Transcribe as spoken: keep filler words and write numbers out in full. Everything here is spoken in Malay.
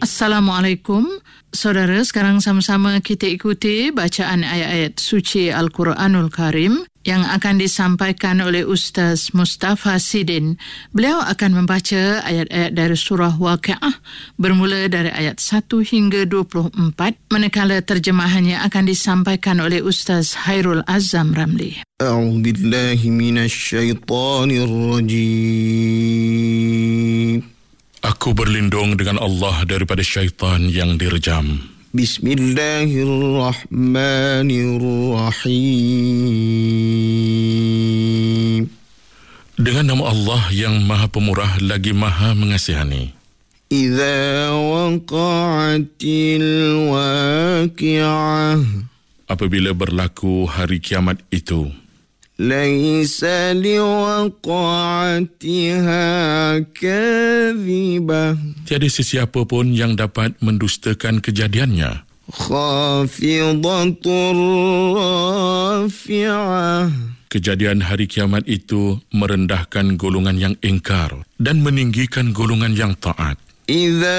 Assalamualaikum. Saudara, sekarang sama-sama kita ikuti bacaan ayat-ayat suci Al-Quranul Karim yang akan disampaikan oleh Ustaz Mustafa Sidin. Beliau akan membaca ayat-ayat dari surah Waqiah bermula dari ayat satu hingga dua puluh empat, manakala terjemahannya akan disampaikan oleh Ustaz Hairul Azam Ramli. A'udzu billahi minasy syaithanir rajim. Aku berlindung dengan Allah daripada syaitan yang direjam. Bismillahirrahmanirrahim. Dengan nama Allah yang Maha Pemurah lagi Maha Mengasihani. Idza waqa'atil waqi'ah. Apabila berlaku hari kiamat itu, Laisa liwaqa'atiha kadhibah. tiada sesiapa pun yang dapat mendustakan kejadiannya. Khafidatur rafi'ah. Kejadian hari kiamat itu merendahkan golongan yang ingkar dan meninggikan golongan yang taat. Idza